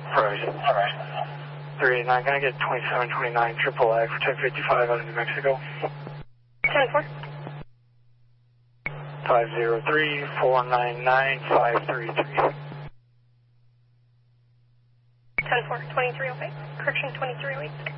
Right. All right. 389, can I get 2729 triple I for 1055 out of New Mexico? 10-4. 503-499-533. 10-4, 2308. Correction 2308.